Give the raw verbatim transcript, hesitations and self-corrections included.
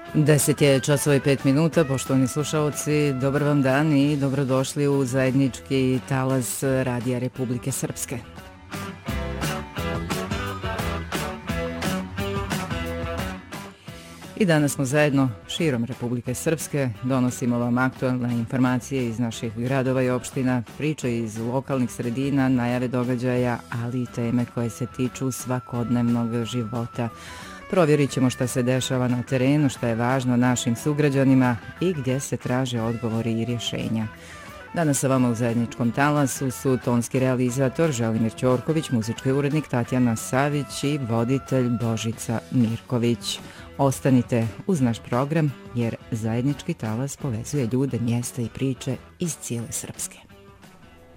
Deset je časova i pet minuta, poštovani slušalci, dobar vam dan i dobrodošli u zajednički talas Radija Republike Srpske. I danas smo zajedno širom Republike Srpske, donosimo vam aktualne informacije iz naših gradova i opština, priče iz lokalnih sredina, najave događaja, ali i teme koje se tiču svakodnevnog života. Provjerit ćemo šta se dešava na terenu, šta je važno našim sugrađanima i gdje se traže odgovori i rješenja. Danas sa vama u zajedničkom talasu su tonski realizator Želimir Ćorković, muzički urednik Tatjana Savić i voditelj Božica Mirković. Ostanite uz naš program jer zajednički talas povezuje ljude, mjesta i priče iz cijele Srpske.